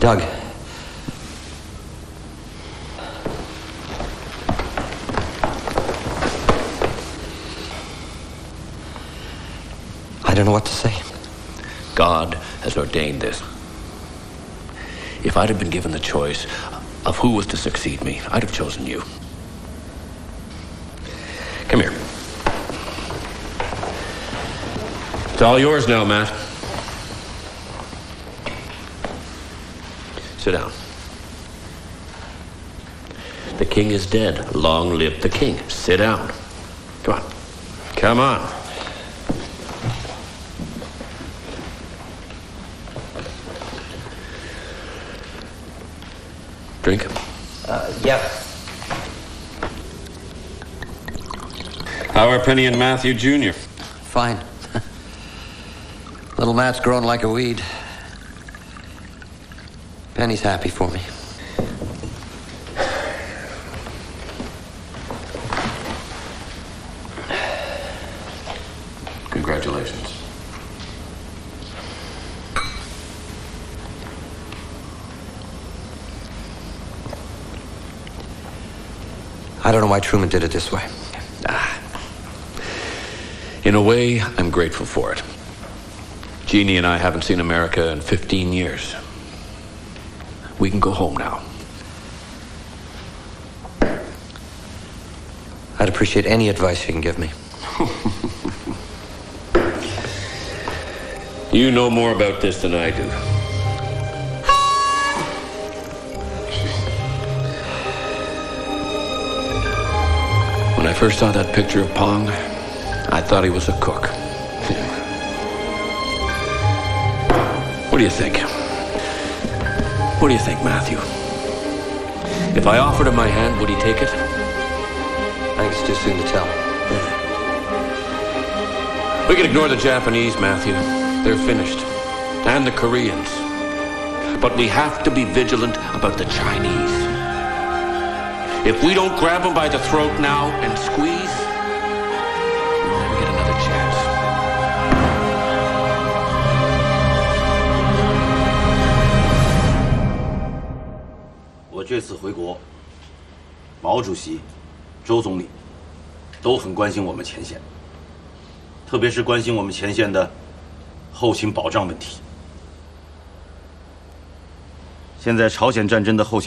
Doug. I don't know what to say. God has ordained this. If I'd have been given the choice of who was to succeed me, I'd have chosen you. Come here. It's all yours now, Matt. Sit down. The king is dead. Long live the king. Sit down. Come on. Come on. Drink? Yeah. How are Penny and Matthew Jr.? Fine. Little Matt's growing like a weed. Penny's happy for me. Congratulations. I don't know why Truman did it this way. In a way, I'm grateful for it. Jeannie and I haven't seen America in 15 years. We can go home now. I'd appreciate any advice you can give me. You know more about this than I do. When I first saw that picture of Pong, I thought he was a cook. What do you think? What do you think, Matthew? If I offered him my hand, would he take it? I think it's too soon to tell. We can ignore the Japanese, Matthew. They're finished. And the Koreans. But we have to be vigilant about the Chinese. If we don't grab them by the throat now and squeeze, we'll never get another chance. 我这次回国，毛主席、周总理都很关心我们前线，特别是关心我们前线的后勤保障问题。现在朝鲜战争的后勤